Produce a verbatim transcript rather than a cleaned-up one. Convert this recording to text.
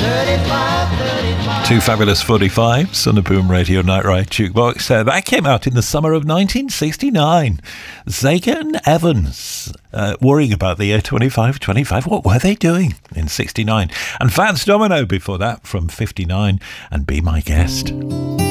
Two fabulous forty-fives on the Boom Radio Night Ride Jukebox. Uh, that came out in the summer of nineteen sixty-nine. Zager and Evans, uh, worrying about the year twenty-five twenty-five. What were they doing in sixty-nine? And Fats Domino before that from fifty-nine and Be My Guest.